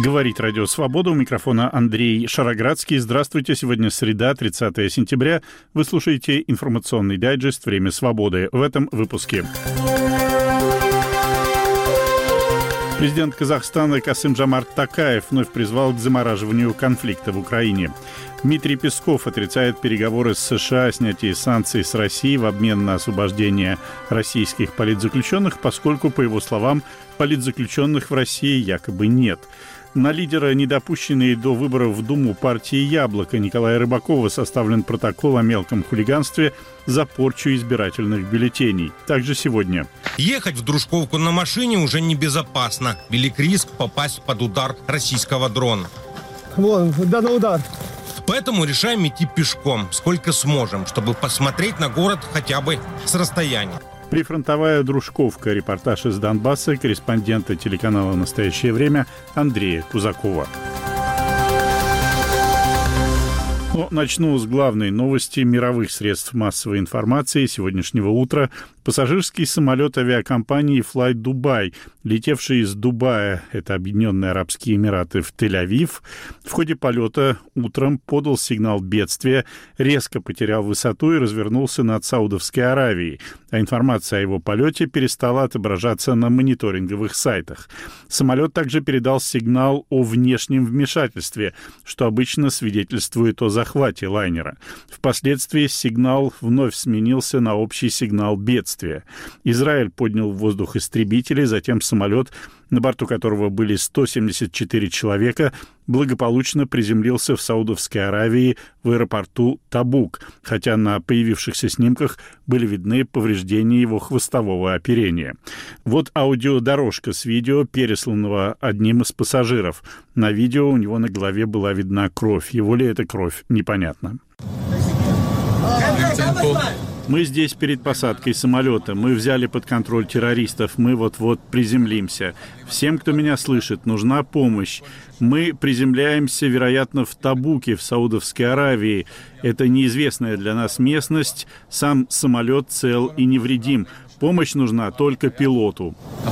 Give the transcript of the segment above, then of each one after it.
Говорит Радио Свобода. У микрофона Андрей Шароградский. Здравствуйте. Сегодня среда, 30 сентября. Вы слушаете информационный дайджест «Время свободы». В этом выпуске. Президент Казахстана Касым-Жомарт Токаев вновь призвал к замораживанию конфликта в Украине. Дмитрий Песков отрицает переговоры с США о снятии санкций с России в обмен на освобождение российских политзаключенных, поскольку, по его словам, политзаключенных в России якобы нет. На лидера, недопущенной до выборов в Думу партии «Яблоко» Николая Рыбакова составлен протокол о мелком хулиганстве за порчу избирательных бюллетеней. Также сегодня. Ехать в Дружковку на машине уже небезопасно. Велик риск попасть под удар российского дрона. Вон, на удар. Поэтому решаем идти пешком, сколько сможем, чтобы посмотреть на город хотя бы с расстояния. Прифронтовая Дружковка. Репортаж из Донбасса корреспондента телеканала «Настоящее время» Андрея Кузакова. Начну с главной новости мировых средств массовой информации сегодняшнего утра. Пассажирский самолет авиакомпании Fly Dubai, летевший из Дубая, это Объединенные Арабские Эмираты, в Тель-Авив, в ходе полета утром подал сигнал бедствия, резко потерял высоту и развернулся над Саудовской Аравией, а информация о его полете перестала отображаться на мониторинговых сайтах. Самолет также передал сигнал о внешнем вмешательстве, что обычно свидетельствует о захвате лайнера. Впоследствии сигнал вновь сменился на общий сигнал бедствия. Израиль поднял в воздух истребители, затем самолет, на борту которого были 174 человека, благополучно приземлился в Саудовской Аравии в аэропорту Табук, хотя на появившихся снимках были видны повреждения его хвостового оперения. Вот аудиодорожка с видео, пересланного одним из пассажиров. На видео у него на голове была видна кровь. Его ли это кровь, непонятно. Мы здесь перед посадкой самолета. Мы взяли под контроль террористов. Мы вот-вот приземлимся. Всем, кто меня слышит, нужна помощь. Мы приземляемся, вероятно, в Табуке, в Саудовской Аравии. Это неизвестная для нас местность. Сам самолет цел и невредим. Помощь нужна только пилоту.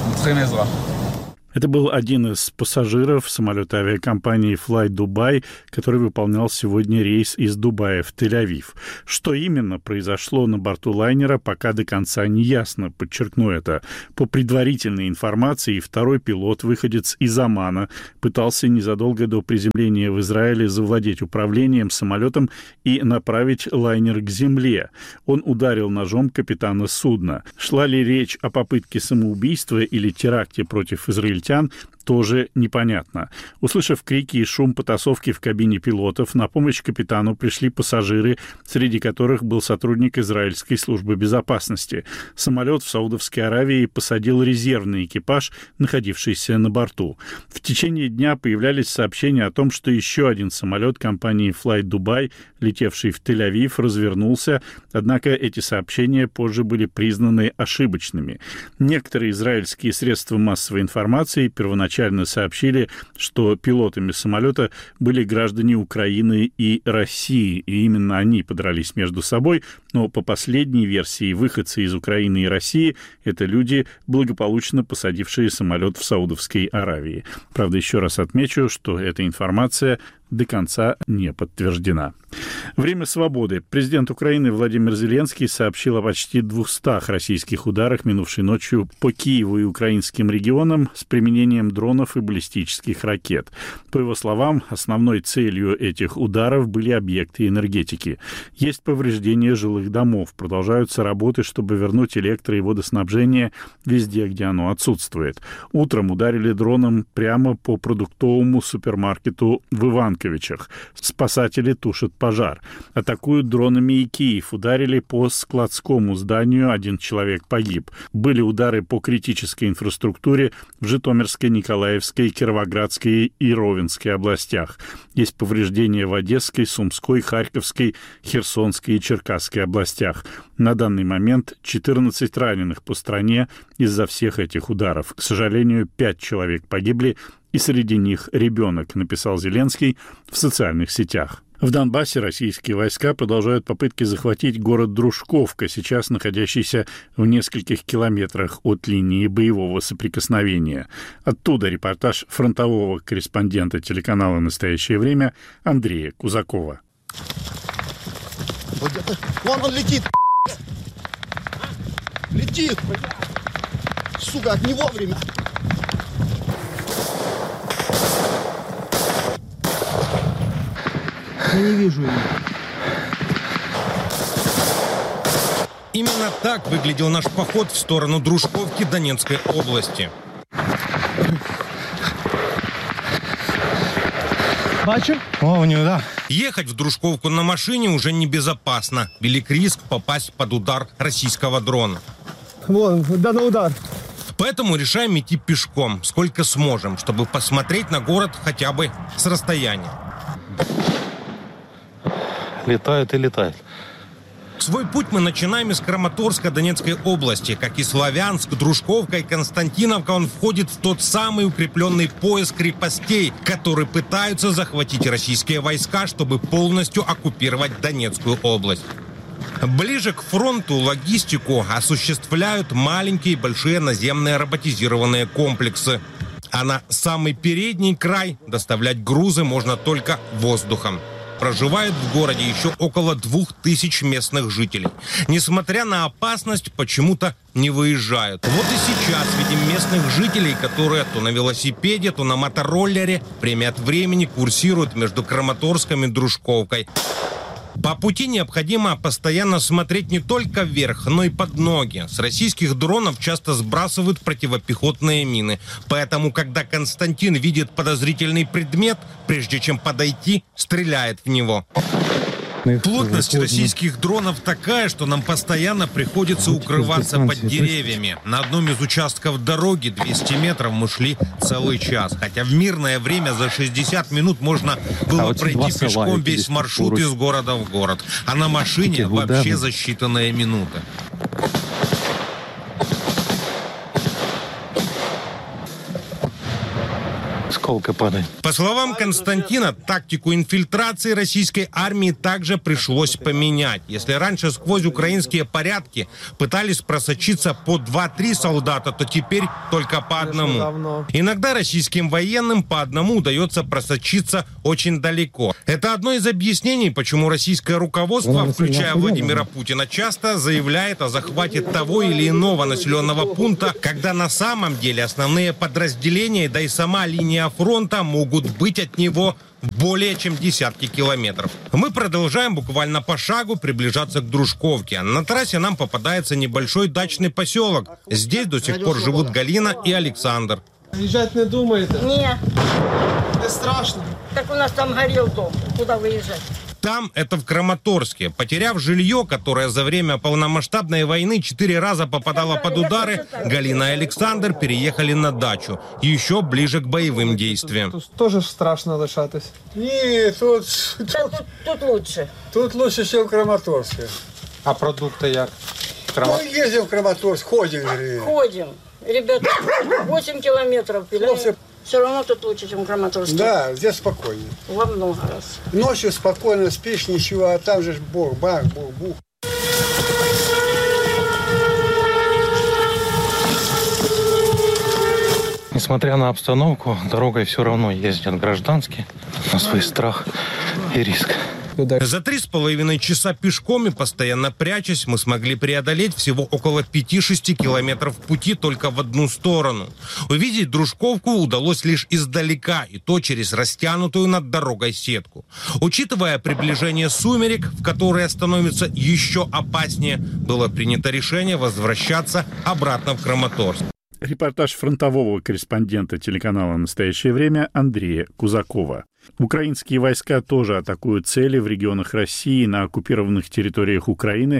Это был один из пассажиров самолета авиакомпании Fly Dubai, который выполнял сегодня рейс из Дубая в Тель-Авив. Что именно произошло на борту лайнера, пока до конца не ясно, подчеркну это. По предварительной информации, второй пилот, выходец из Омана, пытался незадолго до приземления в Израиле завладеть управлением самолетом и направить лайнер к земле. Он ударил ножом капитана судна. Шла ли речь о попытке самоубийства или теракте против израильтян, тоже непонятно. Услышав крики и шум потасовки в кабине пилотов, на помощь капитану пришли пассажиры, среди которых был сотрудник израильской службы безопасности. Самолет в Саудовской Аравии посадил резервный экипаж, находившийся на борту. В течение дня появлялись сообщения о том, что еще один самолет компании Fly Dubai, летевший в Тель-Авив, развернулся, однако эти сообщения позже были признаны ошибочными. Некоторые израильские средства массовой информации первоначально сообщили, что пилотами самолета были граждане Украины и России, и именно они подрались между собой, но по последней версии выходцы из Украины и России — это люди, благополучно посадившие самолет в Саудовской Аравии. Правда, еще раз отмечу, что эта информация до конца не подтверждена. Время свободы. Президент Украины Владимир Зеленский сообщил о почти 200 российских ударах минувшей ночью по Киеву и украинским регионам с применением дронов и баллистических ракет. По его словам, основной целью этих ударов были объекты энергетики. Есть повреждения жилых домов, продолжаются работы, чтобы вернуть электро- и водоснабжение везде, где оно отсутствует. Утром ударили дроном прямо по продуктовому супермаркету в Иванковичах. Спасатели тушат пожар. Атакуют дронами и Киев. Ударили по складскому зданию, 1 человек погиб. Были удары по критической инфраструктуре в Житомирской, Николаевской, Кировоградской и Ровенской областях. Есть повреждения в Одесской, Сумской, Харьковской, Херсонской и Черкасской областях. На данный момент 14 раненых по стране из-за всех этих ударов. К сожалению, 5 человек погибли, и среди них ребенок, написал Зеленский в социальных сетях. В Донбассе российские войска продолжают попытки захватить город Дружковка, сейчас находящийся в нескольких километрах от линии боевого соприкосновения. Оттуда репортаж фронтового корреспондента телеканала «Настоящее время» Андрея Кузакова. Вот это... Он летит! Летит! Сука, не вовремя! Я не вижу его. Именно так выглядел наш поход в сторону Дружковки Донецкой области. Бачу? О, у него, да. Ехать в Дружковку на машине уже небезопасно. Велик риск попасть под удар российского дрона. Вон, данный удар. Поэтому решаем идти пешком, сколько сможем, чтобы посмотреть на город хотя бы с расстояния. Летает и летает. Свой путь мы начинаем из Краматорска Донецкой области. Как и Славянск, Дружковка и Константиновка, он входит в тот самый укрепленный пояс крепостей, который пытаются захватить российские войска, чтобы полностью оккупировать Донецкую область. Ближе к фронту логистику осуществляют маленькие и большие наземные роботизированные комплексы. А на самый передний край доставлять грузы можно только воздухом. Проживает в городе еще около 2000 местных жителей. Несмотря на опасность, почему-то не выезжают. Вот и сейчас видим местных жителей, которые то на велосипеде, то на мотороллере время от времени курсируют между Краматорском и Дружковкой. По пути необходимо постоянно смотреть не только вверх, но и под ноги. С российских дронов часто сбрасывают противопехотные мины. Поэтому, когда Константин видит подозрительный предмет, прежде чем подойти, стреляет в него. Плотность российских дронов такая, что нам постоянно приходится укрываться под деревьями. На одном из участков дороги 200 метров мы шли целый час. Хотя в мирное время за 60 минут можно было пройти пешком весь маршрут из города в город. А на машине вообще за считанные минуты. Сколько падает. По словам Константина, тактику инфильтрации российской армии также пришлось поменять. Если раньше сквозь украинские порядки пытались просочиться по 2-3 солдата, то теперь только по одному. Иногда российским военным по одному удается просочиться очень далеко. Это одно из объяснений, почему российское руководство, включая Владимира Путина, часто заявляет о захвате того или иного населенного пункта, когда на самом деле основные подразделения, да и сама линия фронта могут быть от него более чем десятки километров. Мы продолжаем буквально по шагу приближаться к Дружковке. На трассе нам попадается небольшой дачный поселок. Здесь до сих пор живут Галина и Александр. Выезжать не думаете? Ні. Не страшно? Так у нас там горел дом. Куда выезжать? Там, это в Краматорске. Потеряв жилье, которое за время полномасштабной войны 4 раза попадало под удары, Галина и Александр переехали на дачу, еще ближе к боевым действиям. Тут тоже страшно лишатись. Ні, Тут лучше. тут лучше, ніж в Краматорську. А продукти як? Ну, їздимо в Краматорськ, ходимо. Ходим. Ребята, 8 километров. Все равно тут лучше, чем в Краматорске. Да, здесь спокойнее. Во много раз. Ночью спокойно спишь, ничего, а там же бог, бах, бог, бух. Несмотря на обстановку, дорогой все равно ездят гражданские на свой страх и риск. За 3,5 часа пешком и постоянно прячась, мы смогли преодолеть всего около 5-6 километров пути только в одну сторону. Увидеть Дружковку удалось лишь издалека, и то через растянутую над дорогой сетку. Учитывая приближение сумерек, в которые становится еще опаснее, было принято решение возвращаться обратно в Краматорск. Репортаж фронтового корреспондента телеканала «Настоящее время» Андрея Кузакова. Украинские войска тоже атакуют цели в регионах России, на оккупированных территориях Украины, в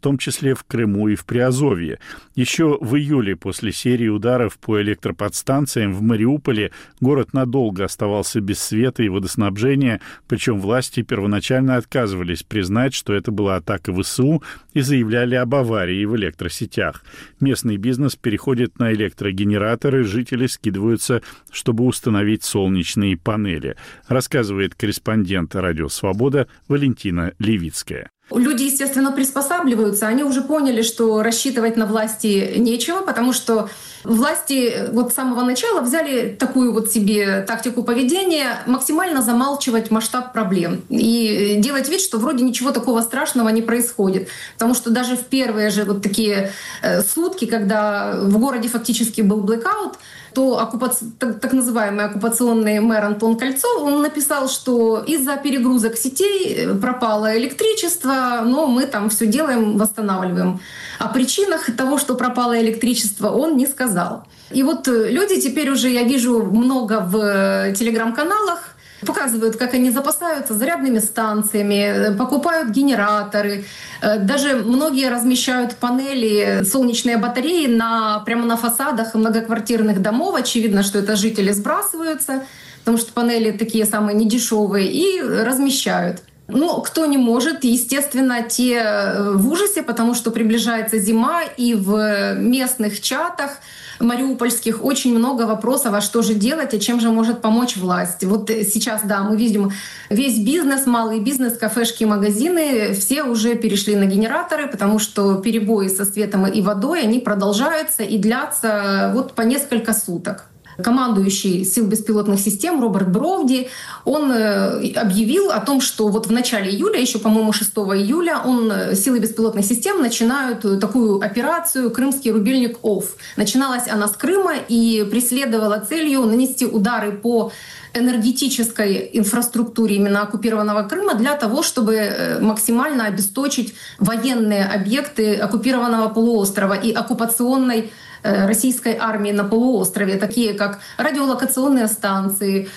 том числе в Крыму и в Приазовье. Еще в июле после серии ударов по электроподстанциям в Мариуполе город надолго оставался без света и водоснабжения, причем власти первоначально отказывались признать, что это была атака ВСУ, и заявляли об аварии в электросетях. Местный бизнес переходит на электрогенераторы, жители скидываются, чтобы установить солнечные панели, рассказывает корреспондент «Радио Свобода» Валентина Левицкая. Люди, естественно, приспосабливаются. Они уже поняли, что рассчитывать на власти нечего, потому что власти вот с самого начала взяли такую вот себе тактику поведения максимально замалчивать масштаб проблем и делать вид, что вроде ничего такого страшного не происходит. Потому что даже в первые же вот такие сутки, когда в городе фактически был блэкаут, то так называемый оккупационный мэр Антон Кольцов, он написал, что из-за перегрузок сетей пропало электричество, но мы там все делаем, восстанавливаем. О причинах того, что пропало электричество, он не сказал. И вот люди теперь уже, я вижу, много в телеграм-каналах, показывают, как они запасаются зарядными станциями, покупают генераторы. Даже многие размещают панели, солнечные батареи прямо на фасадах многоквартирных домов. Очевидно, что это жители сбрасываются, потому что панели такие самые недешевые, и размещают. Но кто не может, естественно, те в ужасе, потому что приближается зима, и в местных чатах мариупольских очень много вопросов, а что же делать, и чем же может помочь власть. Вот сейчас, да, мы видим весь бизнес, малый бизнес, кафешки, магазины, все уже перешли на генераторы, потому что перебои со светом и водой, они продолжаются и длятся вот по несколько суток. Командующий сил беспилотных систем Роберт Бровди, он объявил о том, что вот в начале июля, еще, по-моему, 6 июля, силы беспилотных систем начинают такую операцию «Крымский рубильник ОФФ». Начиналась она с Крыма и преследовала целью нанести удары по энергетической инфраструктуре именно оккупированного Крыма для того, чтобы максимально обесточить военные объекты оккупированного полуострова и оккупационной российской армии на полуострове, такие как радиолокационные станции,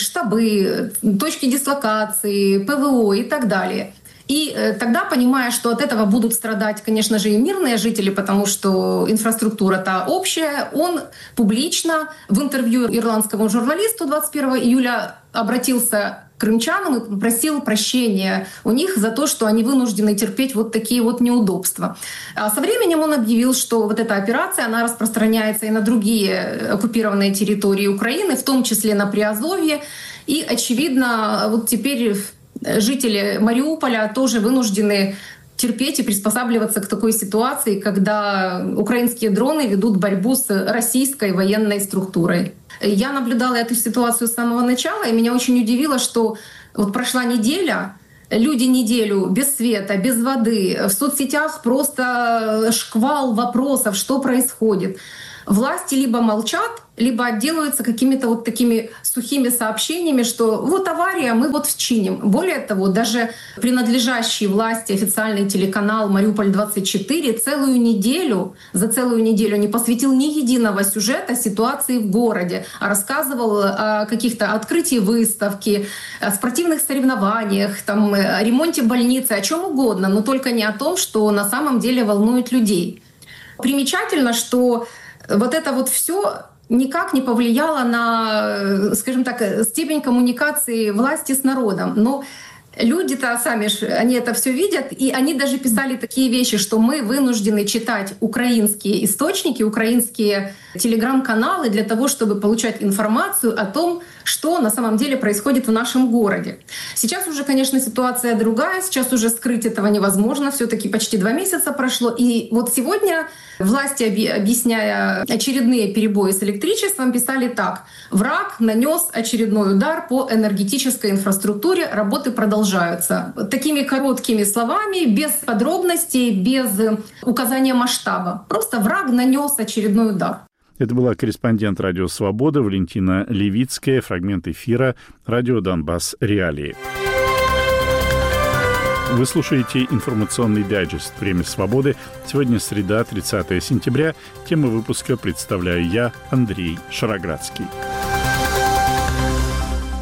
штабы, точки дислокации, ПВО и так далее. И тогда, понимая, что от этого будут страдать, конечно же, и мирные жители, потому что инфраструктура-то общая, он публично в интервью ирландскому журналисту 21 июля обратился к крымчанам и попросил прощения у них за то, что они вынуждены терпеть вот такие вот неудобства. А со временем он объявил, что вот эта операция, она распространяется и на другие оккупированные территории Украины, в том числе на Приазовье. И, очевидно, вот теперь жители Мариуполя тоже вынуждены терпеть и приспосабливаться к такой ситуации, когда украинские дроны ведут борьбу с российской военной структурой. Я наблюдала эту ситуацию с самого начала, и меня очень удивило, что вот прошла неделя, люди неделю без света, без воды, в соцсетях просто шквал вопросов, что происходит. Власти либо молчат, либо отделываются какими-то вот такими сухими сообщениями, что вот авария, мы вот вчиним. Более того, даже принадлежащий власти официальный телеканал «Мариуполь-24» за целую неделю не посвятил ни единого сюжета ситуации в городе, а рассказывал о каких-то открытии выставки, о спортивных соревнованиях, там, о ремонте больницы, о чем угодно, но только не о том, что на самом деле волнует людей. Примечательно, что вот это вот все никак не повлияло на, скажем так, степень коммуникации власти с народом. Но люди-то сами, они это все видят, и они даже писали такие вещи, что мы вынуждены читать украинские источники, украинские телеграм-каналы для того, чтобы получать информацию о том, что на самом деле происходит в нашем городе. Сейчас уже, конечно, ситуация другая, сейчас уже скрыть этого невозможно, все-таки почти 2 месяца прошло. И вот сегодня власти, объясняя очередные перебои с электричеством, писали так: «Враг нанес очередной удар по энергетической инфраструктуре, работы продолжаются». Такими короткими словами, без подробностей, без указания масштаба. Просто враг нанес очередной удар. Это была корреспондент «Радио Свобода» Валентина Левицкая. Фрагмент эфира «Радио Донбасс. Реалии». Вы слушаете информационный дайджест «Время свободы». Сегодня среда, 30 сентября. Тему выпуска представляю я, Андрей Шароградский.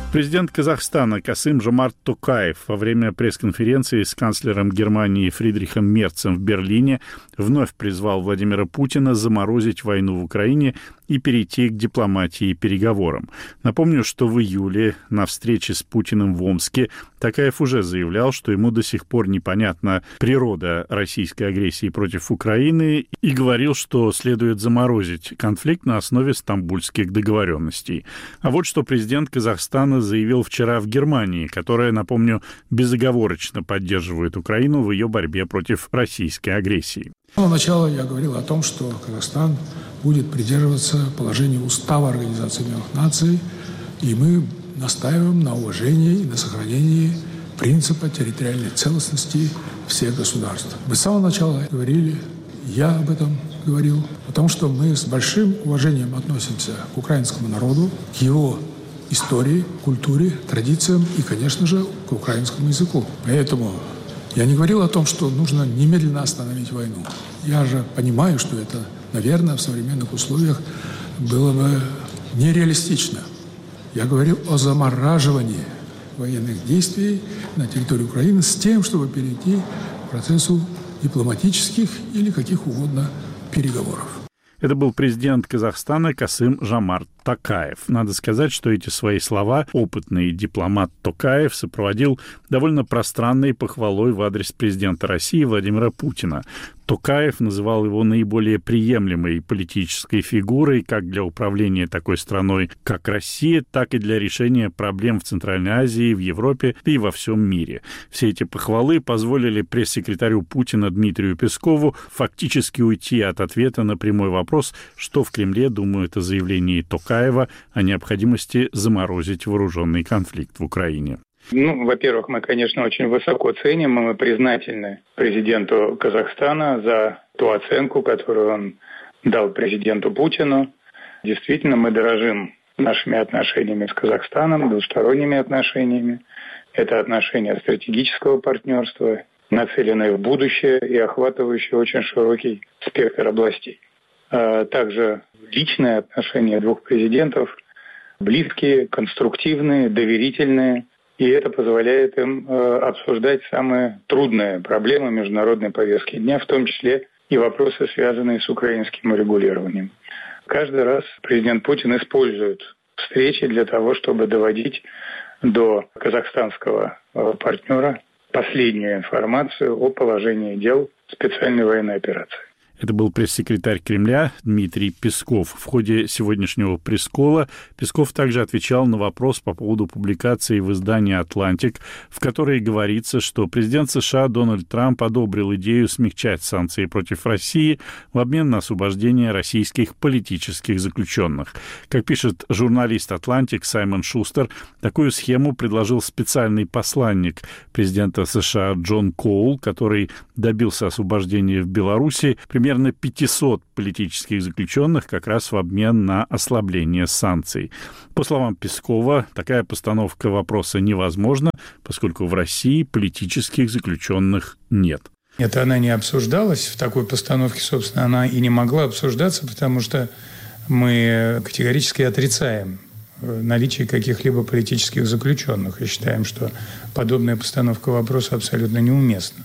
Президент Казахстана Касым-Жомарт Токаев во время пресс-конференции с канцлером Германии Фридрихом Мерцем в Берлине вновь призвал Владимира Путина заморозить войну в Украине и перейти к дипломатии и переговорам. Напомню, что в июле на встрече с Путиным в Омске Токаев уже заявлял, что ему до сих пор непонятна природа российской агрессии против Украины и говорил, что следует заморозить конфликт на основе стамбульских договоренностей. А вот что президент Казахстана заявил вчера в Германии, которая, напомню, безоговорочно поддерживает Украину в ее борьбе против российской агрессии. С самого начала я говорил о том, что Казахстан будет придерживаться положения Устава Организации Объединенных Наций, и мы настаиваем на уважении и на сохранении принципа территориальной целостности всех государств. Мы с самого начала говорили, я об этом говорил, потому что мы с большим уважением относимся к украинскому народу, к его истории, культуре, традициям и, конечно же, к украинскому языку. Поэтому я не говорил о том, что нужно немедленно остановить войну. Я же понимаю, что это, наверное, в современных условиях было бы нереалистично. Я говорил о замораживании военных действий на территории Украины с тем, чтобы перейти к процессу дипломатических или каких угодно переговоров. Это был президент Казахстана Касым-Жомарт Токаев. Надо сказать, что эти свои слова опытный дипломат Токаев сопроводил довольно пространной похвалой в адрес президента России Владимира Путина. Токаев называл его наиболее приемлемой политической фигурой как для управления такой страной, как Россия, так и для решения проблем в Центральной Азии, в Европе и во всем мире. Все эти похвалы позволили пресс-секретарю Путина Дмитрию Пескову фактически уйти от ответа на прямой вопрос, что в Кремле думают о заявлении Токаева о необходимости заморозить вооруженный конфликт в Украине. Во-первых, мы, конечно, очень высоко ценим, и мы признательны президенту Казахстана за ту оценку, которую он дал президенту Путину. Действительно, мы дорожим нашими отношениями с Казахстаном, двусторонними отношениями. Это отношения стратегического партнерства, нацеленные в будущее и охватывающие очень широкий спектр областей. Также личные отношения двух президентов близкие, конструктивные, доверительные. И это позволяет им обсуждать самые трудные проблемы международной повестки дня, в том числе и вопросы, связанные с украинским урегулированием. Каждый раз президент Путин использует встречи для того, чтобы доводить до казахстанского партнера последнюю информацию о положении дел специальной военной операции. Это был пресс-секретарь Кремля Дмитрий Песков. В ходе сегодняшнего пресс-колла Песков также отвечал на вопрос по поводу публикации в издании «Атлантик», в которой говорится, что президент США Дональд Трамп одобрил идею смягчать санкции против России в обмен на освобождение российских политических заключенных. Как пишет журналист «Атлантик» Саймон Шустер, такую схему предложил специальный посланник президента США Джон Коул, который добился освобождения в Беларуси примерно 500 политических заключенных как раз в обмен на ослабление санкций. По словам Пескова, такая постановка вопроса невозможна, поскольку в России политических заключенных нет. Это она не обсуждалась в такой постановке, собственно, она и не могла обсуждаться, потому что мы категорически отрицаем наличие каких-либо политических заключенных и считаем, что подобная постановка вопроса абсолютно неуместна.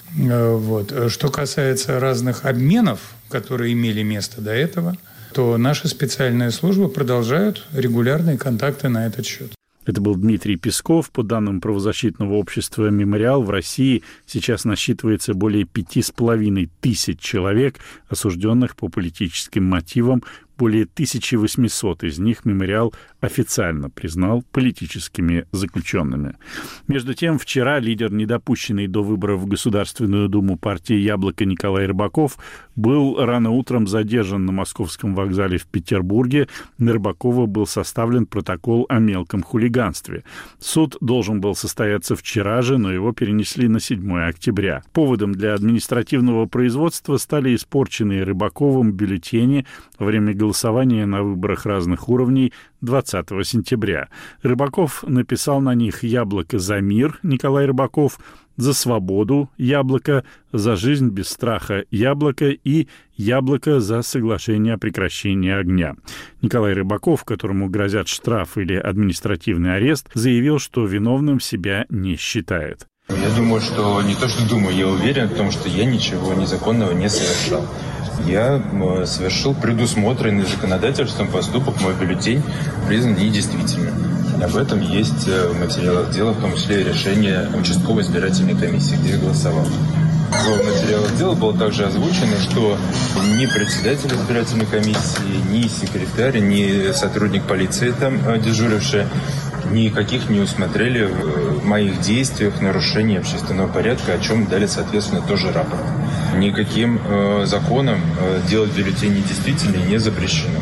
Что касается разных обменов, которые имели место до этого, то наши специальные службы продолжают регулярные контакты на этот счет. Это был Дмитрий Песков. По данным правозащитного общества «Мемориал», в России сейчас насчитывается более 5500 человек, осужденных по политическим мотивам. Более 1800 из них «Мемориал» официально признал политическими заключенными. Между тем, вчера лидер, недопущенный до выборов в Государственную Думу партии «Яблоко» Николай Рыбаков был рано утром задержан на Московском вокзале в Петербурге. На Рыбакова был составлен протокол о мелком хулиганстве. Суд должен был состояться вчера же, но его перенесли на 7 октября. Поводом для административного производства стали испорченные Рыбаковым бюллетени во время голосования на выборах разных уровней 20 сентября. Рыбаков написал на них «Яблоко за мир» Николай Рыбаков, «За свободу» «Яблоко», «За жизнь без страха» «Яблоко» и «Яблоко за соглашение о прекращении огня». Николай Рыбаков, которому грозят штраф или административный арест, заявил, что виновным себя не считает. Я думаю, что не то, что думаю, я уверен в том, что я ничего незаконного не совершал. Я совершил предусмотренный законодательством поступок, мой бюллетень признан недействительным. Об этом есть в материалах дела, в том числе и решение участковой избирательной комиссии, где я голосовал. В материалах дела было также озвучено, что ни председатель избирательной комиссии, ни секретарь, ни сотрудник полиции там дежуривший никаких не усмотрели в моих действиях нарушение общественного порядка, о чем дали, соответственно, тоже рапорт. Никаким законом делать бюллетень недействительным не запрещено.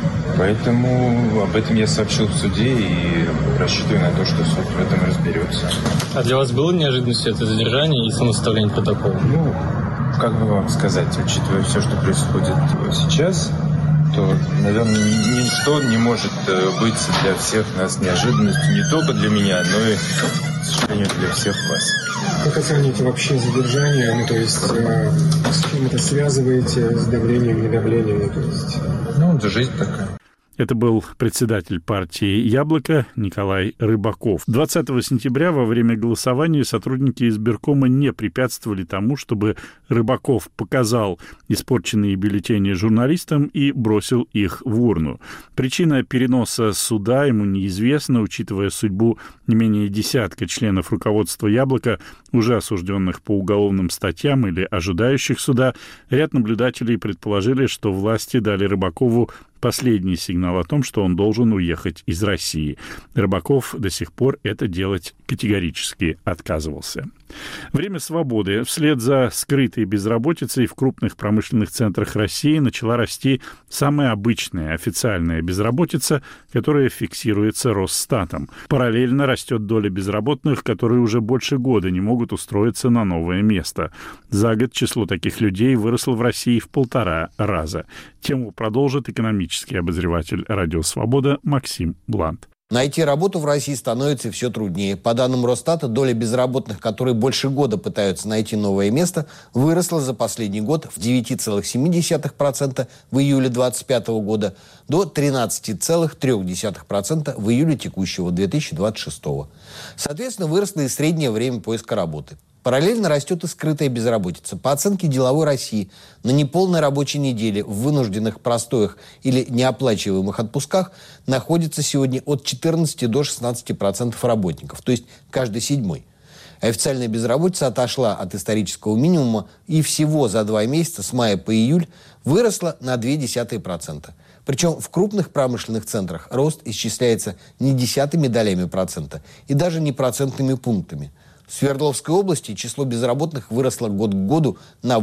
Поэтому об этом я сообщил в суде и рассчитываю на то, что суд в этом разберется. А для вас было неожиданностью это задержание и самоставление протокола? Ну, как бы вам сказать, учитывая все, что происходит сейчас, то, наверное, ничто не может быть для всех нас неожиданностью, не только для меня, но и, к сожалению, для всех вас. Как оцените вообще задержание? Ну, то есть, с чем это связываете? С давлением, недавлением? То есть... Ну, это жизнь такая. Это был председатель партии «Яблоко» Николай Рыбаков. 20 сентября во время голосования сотрудники избиркома не препятствовали тому, чтобы Рыбаков показал испорченные бюллетени журналистам и бросил их в урну. Причина переноса суда ему неизвестна, учитывая судьбу не менее десятка членов руководства «Яблока», уже осужденных по уголовным статьям или ожидающих суда. Ряд наблюдателей предположили, что власти дали Рыбакову последний сигнал о том, что он должен уехать из России. Рыбаков до сих пор это делать категорически отказывался. Время свободы. Вслед за скрытой безработицей в крупных промышленных центрах России начала расти самая обычная официальная безработица, которая фиксируется Росстатом. Параллельно растет доля безработных, которые уже больше года не могут устроиться на новое место. За год число таких людей выросло в России в 1,5 раза. Тему продолжит экономический обозреватель «Радио Свобода» Максим Блант. Найти работу в России становится все труднее. По данным Росстата, доля безработных, которые больше года пытаются найти новое место, выросла за последний год в 9,7% в июле 2025 года до 13,3% в июле текущего 2026. Соответственно, выросло и среднее время поиска работы. Параллельно растет и скрытая безработица. По оценке «Деловой России», на неполной рабочей неделе в вынужденных простоях или неоплачиваемых отпусках находится сегодня от 14 до 16% работников, то есть каждый седьмой. Официальная безработица отошла от исторического минимума и всего за 2 месяца с мая по июль выросла на 0,2%. Причем в крупных промышленных центрах рост исчисляется не десятыми долями процента и даже не процентными пунктами. В Свердловской области число безработных выросло год к году на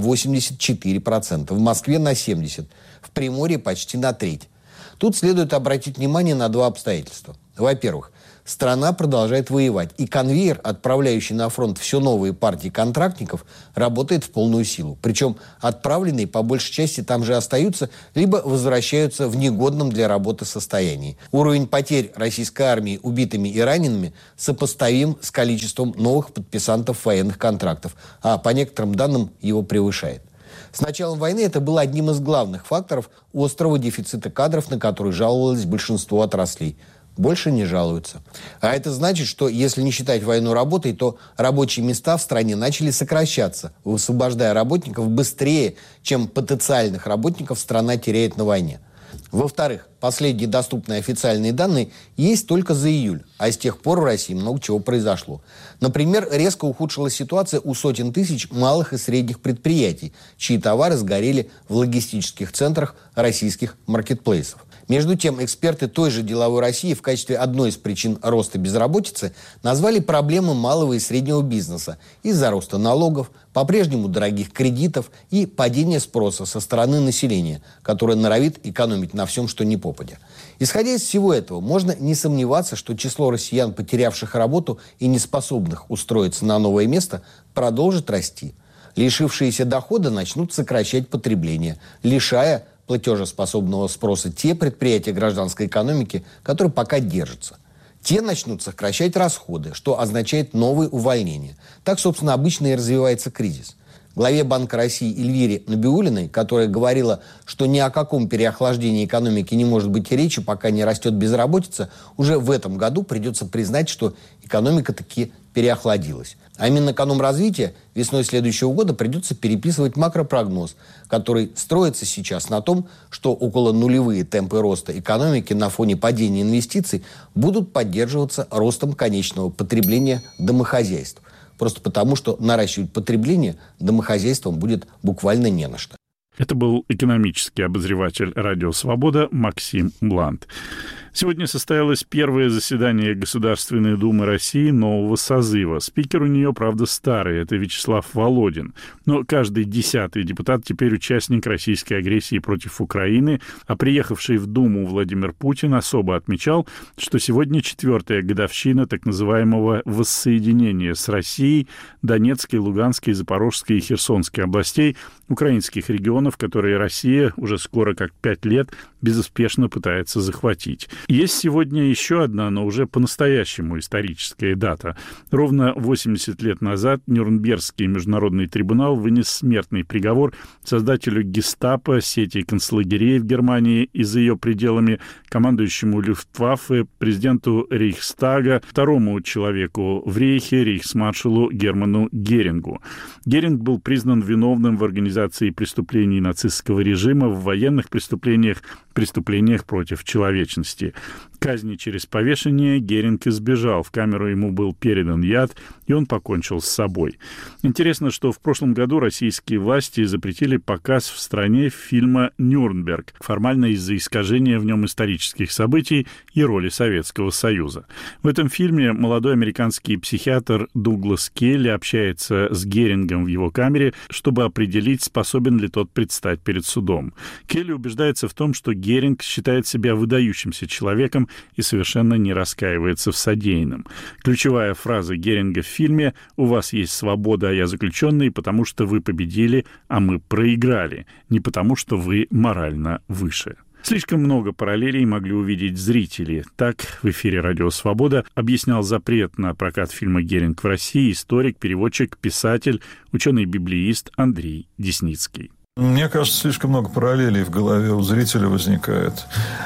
84%, в Москве на 70%, в Приморье почти на 1/3. Тут следует обратить внимание на 2 обстоятельства. Во-первых, страна продолжает воевать, и конвейер, отправляющий на фронт все новые партии контрактников, работает в полную силу. Причем отправленные по большей части там же остаются, либо возвращаются в негодном для работы состоянии. Уровень потерь российской армии убитыми и ранеными сопоставим с количеством новых подписантов военных контрактов, а по некоторым данным его превышает. С началом войны это было одним из главных факторов острого дефицита кадров, на который жаловалось большинство отраслей. Больше не жалуются. А это значит, что если не считать войну работой, то рабочие места в стране начали сокращаться, высвобождая работников быстрее, чем потенциальных работников страна теряет на войне. Во-вторых, последние доступные официальные данные есть только за июль, а с тех пор в России много чего произошло. Например, резко ухудшилась ситуация у сотен тысяч малых и средних предприятий, чьи товары сгорели в логистических центрах российских маркетплейсов. Между тем, эксперты той же «Деловой России» в качестве одной из причин роста безработицы назвали проблемы малого и среднего бизнеса из-за роста налогов, по-прежнему дорогих кредитов и падения спроса со стороны населения, которое норовит экономить на всем, что ни попадя. Исходя из всего этого, можно не сомневаться, что число россиян, потерявших работу и неспособных устроиться на новое место, продолжит расти. Лишившиеся дохода начнут сокращать потребление, лишая платежеспособного спроса те предприятия гражданской экономики, которые пока держатся. те начнут сокращать расходы, что означает новые увольнения. Так, собственно, обычно и развивается кризис. Главе Банка России Эльвире Набиуллиной, которая говорила, что ни о каком переохлаждении экономики не может быть и речи, пока не растет безработица, уже в этом году придется признать, что экономика таки переохладилась. А Минэкономразвития весной следующего года придется переписывать макропрогноз, который строится сейчас на том, что около нулевые темпы роста экономики на фоне падения инвестиций будут поддерживаться ростом конечного потребления домохозяйств. Просто потому, что наращивать потребление домохозяйствам будет буквально не на что. Это был экономический обозреватель «Радио Свобода» Максим Блант. Сегодня состоялось первое заседание Государственной Думы России нового созыва. Спикер у нее, правда, старый, это Вячеслав Володин. Но каждый 10-й депутат теперь участник российской агрессии против Украины, а приехавший в Думу Владимир Путин особо отмечал, что сегодня 4-я годовщина так называемого воссоединения с Россией Донецкой, Луганской, Запорожской и Херсонской областей, украинских регионов, которые Россия уже скоро как 5 лет безуспешно пытается захватить. Есть сегодня еще одна, но уже по-настоящему историческая дата. Ровно 80 лет назад Нюрнбергский международный трибунал вынес смертный приговор создателю гестапо, сети концлагерей в Германии и за ее пределами, командующему Люфтваффе, президенту Рейхстага, второму человеку в Рейхе, рейхсмаршалу Герману Герингу. Геринг был признан виновным в организации преступлений нацистского режима, в военных преступлениях против человечности. Казни через повешение Геринг избежал. В камеру ему был передан яд, и он покончил с собой. Интересно, что в прошлом году российские власти запретили показ в стране фильма «Нюрнберг», формально из-за искажения в нем исторических событий и роли Советского Союза. В этом фильме молодой американский психиатр Дуглас Келли общается с Герингом в его камере, чтобы определить, способен ли тот предстать перед судом. Келли убеждается в том, что Геринг считает себя выдающимся человеком и совершенно не раскаивается в содеянном. Ключевая фраза Геринга в фильме «У вас есть свобода, а я заключенный, потому что вы победили, а мы проиграли, не потому что вы морально выше». Слишком много параллелей могли увидеть зрители. Так, в эфире «Радио Свобода» объяснял запрет на прокат фильма «Геринг» в России историк, переводчик, писатель, ученый-библеист Андрей Десницкий. Мне кажется, слишком много параллелей в голове у зрителя возникает.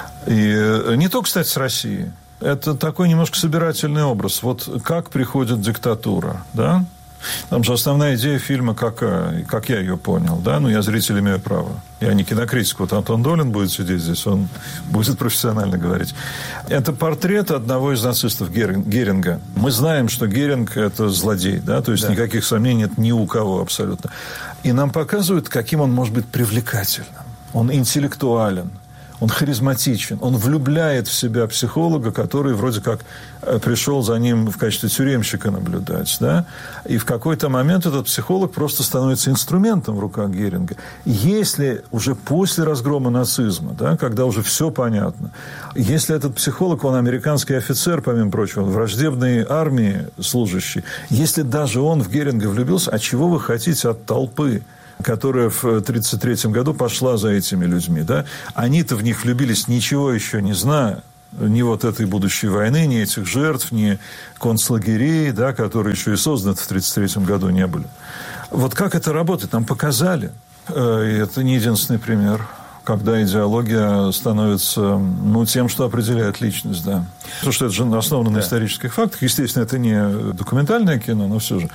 И не только, кстати, с Россией. Это такой немножко собирательный образ. Вот как приходит диктатура, да? Там же основная идея фильма какая, как я ее понял, да? Ну, я зритель имею право. Я не кинокритик. Вот Антон Долин будет сидеть здесь, он будет профессионально говорить. Это портрет одного из нацистов Геринга. Мы знаем, что Геринг – это злодей, да? То есть никаких сомнений нет ни у кого абсолютно. И нам показывают, каким он может быть привлекательным. Он интеллектуален. Он харизматичен, он влюбляет в себя психолога, который вроде как пришел за ним в качестве тюремщика наблюдать. Да? И в какой-то момент этот психолог просто становится инструментом в руках Геринга. Если уже после разгрома нацизма, да, когда уже все понятно, если этот психолог, он американский офицер, помимо прочего, враждебной армии служащий, если даже он в Геринга влюбился, а чего вы хотите от толпы, которая в 1933 году пошла за этими людьми, да? Они-то в них влюбились, ничего еще не зная, ни вот этой будущей войны, ни этих жертв, ни концлагерей, да, которые еще и созданы в 1933 году не были. Вот как это работает, нам показали. И это не единственный пример, когда идеология становится, ну, тем, что определяет личность, да. Потому что это же основано на исторических фактах. Естественно, это не документальное кино, но все же.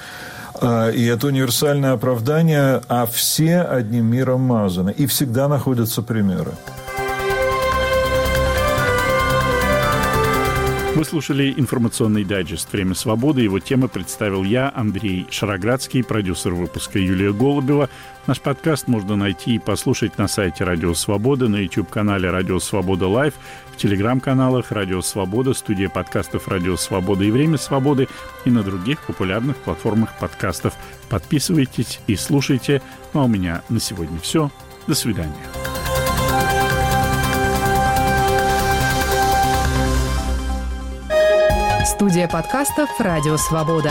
И это универсальное оправдание, а все одним миром мазаны. И всегда находятся примеры. Вы слушали информационный дайджест «Время свободы». Его темы представил я, Андрей Шароградский, продюсер выпуска Юлия Голубева. Наш подкаст можно найти и послушать на сайте «Радио Свобода», на YouTube-канале «Радио Свобода Лайв», в телеграм-каналах «Радио Свобода», студия подкастов «Радио Свобода» и «Время свободы» и на других популярных платформах подкастов. Подписывайтесь и слушайте. Ну а у меня на сегодня все. До свидания. Студия подкастов «Радио Свобода».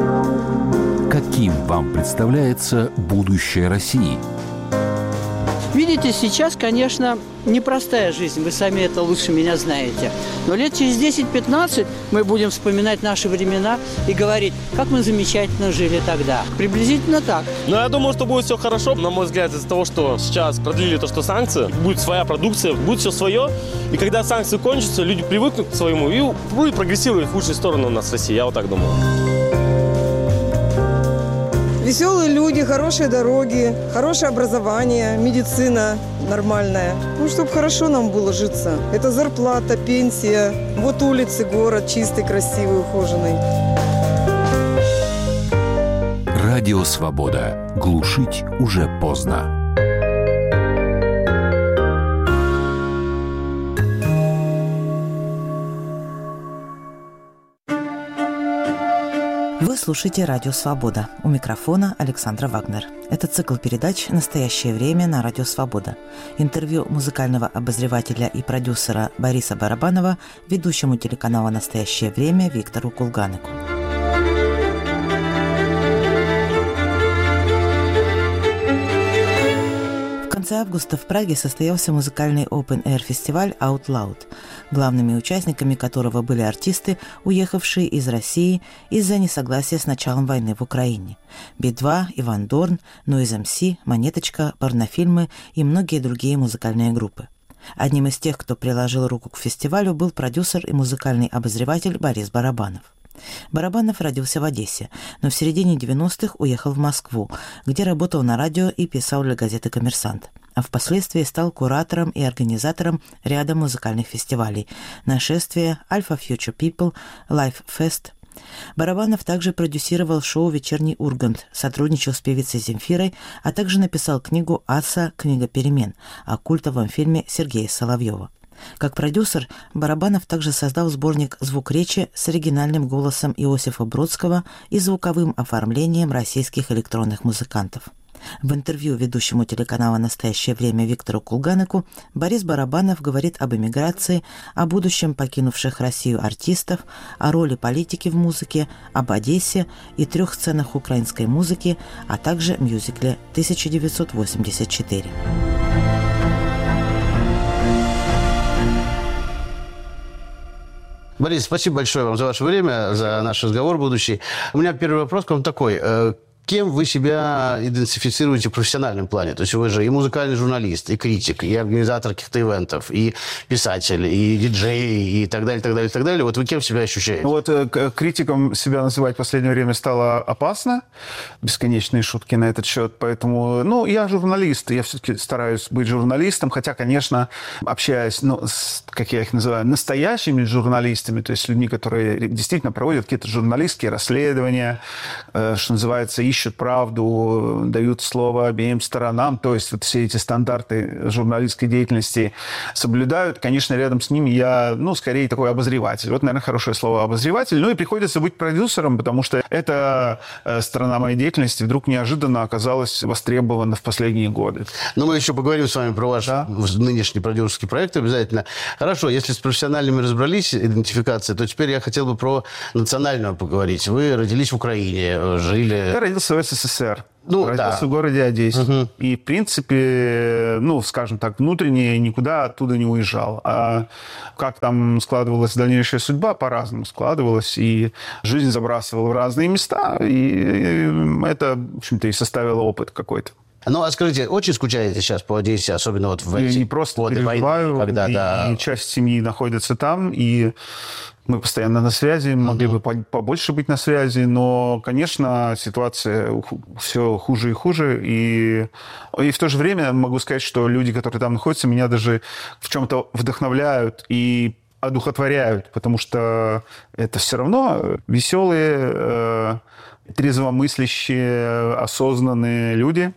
Каким вам представляется будущее России? Видите, сейчас, конечно, непростая жизнь, вы сами это лучше меня знаете. Но лет через 10-15 мы будем вспоминать наши времена и говорить, как мы замечательно жили тогда. Приблизительно так. Но я думаю, что будет все хорошо. На мой взгляд, из-за того, что сейчас продлили то, что санкции, будет своя продукция, будет все свое. И когда санкции кончатся, люди привыкнут к своему и будет прогрессировать в лучшую сторону у нас в России. Я вот так думаю. Веселые люди, хорошие дороги, хорошее образование, медицина нормальная. Ну, чтобы хорошо нам было житься. Это зарплата, пенсия. Вот улицы, город чистый, красивый, ухоженный. Радио «Свобода». Глушить уже поздно. Вы слушаете «Радио Свобода». У микрофона Александра Вагнер. Это цикл передач «Настоящее время» на «Радио Свобода». Интервью музыкального обозревателя и продюсера Бориса Барабанова ведущему телеканала «Настоящее время» Виктору Кулганеку. В конце августа в Праге состоялся музыкальный open-air-фестиваль Out Loud, главными участниками которого были артисты, уехавшие из России из-за несогласия с началом войны в Украине. Би-2, Иван Дорн, Noise MC, Монеточка, Порнофильмы и многие другие музыкальные группы. Одним из тех, кто приложил руку к фестивалю, был продюсер и музыкальный обозреватель Борис Барабанов. Барабанов родился в Одессе, но в середине 90-х уехал в Москву, где работал на радио и писал для газеты «Коммерсант», а впоследствии стал куратором и организатором ряда музыкальных фестивалей «Нашествие», «Alpha Future People», «Life Fest». Барабанов также продюсировал шоу «Вечерний Ургант», сотрудничал с певицей Земфирой, а также написал книгу «Аса. Книга перемен» о культовом фильме Сергея Соловьева. Как продюсер, Барабанов также создал сборник «Звук речи» с оригинальным голосом Иосифа Бродского и звуковым оформлением российских электронных музыкантов. В интервью ведущему телеканала «Настоящее время» Виктору Кулганеку Борис Барабанов говорит об эмиграции, о будущем покинувших Россию артистов, о роли политики в музыке, об Одессе и 3 сценах украинской музыки, а также мюзикле «1984». Борис, спасибо большое вам за ваше время, за наш разговор будущий. У меня первый вопрос к вам такой. Кем вы себя идентифицируете в профессиональном плане? То есть вы же и музыкальный журналист, и критик, и организатор каких-то ивентов, и писатель, и диджей, и так далее, так далее, так далее. Вот вы кем себя ощущаете? Вот критиком себя называть в последнее время стало опасно. Бесконечные шутки на этот счет. Поэтому, я журналист. Я все-таки стараюсь быть журналистом. Хотя, конечно, общаясь, с, как я их называю, настоящими журналистами, то есть людьми, которые действительно проводят какие-то журналистские расследования, что называется, ищут правду, дают слово обеим сторонам, то есть вот все эти стандарты журналистской деятельности соблюдают. Конечно, рядом с ними я, скорее такой обозреватель. Вот, наверное, хорошее слово обозреватель. И приходится быть продюсером, потому что эта сторона моей деятельности вдруг неожиданно оказалась востребована в последние годы. Но мы еще поговорим с вами про ваш нынешний продюсерский проект обязательно. Хорошо, если с профессиональными разобрались, идентификация, то теперь я хотел бы про национальную поговорить. Вы родились в Украине, жили... Я родился в СССР. Родился в городе Одессе. И, в принципе, скажем так, внутренне никуда оттуда не уезжал. А как там складывалась дальнейшая судьба, по-разному складывалась. И жизнь забрасывала в разные места. И это, в общем-то, и составило опыт какой-то. А скажите, очень скучаете сейчас по Одессе, особенно вот в эти не просто переживаю, и часть семьи находится там, и мы постоянно на связи, могли бы побольше быть на связи, но, конечно, ситуация все хуже и хуже, и в то же время могу сказать, что люди, которые там находятся, меня даже в чем-то вдохновляют и одухотворяют, потому что это все равно веселые, трезвомыслящие, осознанные люди,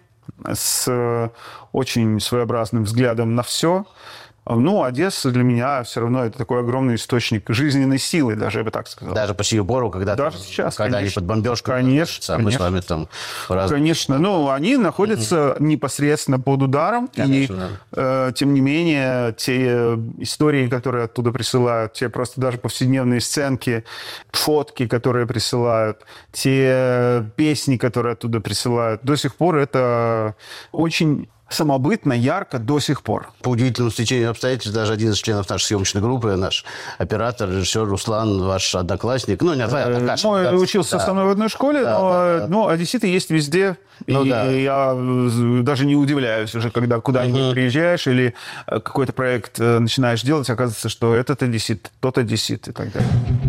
с очень своеобразным взглядом на все. Одесса для меня все равно это такой огромный источник жизненной силы, даже я бы так сказал. Даже по сию пору, когда сейчас, когда они под бомбежкой. Конечно. Мы с вами там... Конечно. Они находятся непосредственно под ударом. Конечно, и, тем не менее, те истории, которые оттуда присылают, те просто даже повседневные сценки, фотки, которые присылают, те песни, которые оттуда присылают, до сих пор это очень самобытно, ярко до сих пор. По удивительному стечению обстоятельств, даже один из членов нашей съемочной группы, наш оператор, режиссер Руслан, ваш одноклассник, ну, не одноклассник. Мой учился со мной в одной школе, но одесситы есть везде. Ну, и да. я даже не удивляюсь уже, когда куда-нибудь приезжаешь или какой-то проект начинаешь делать, оказывается, что этот одессит, тот одессит и так далее.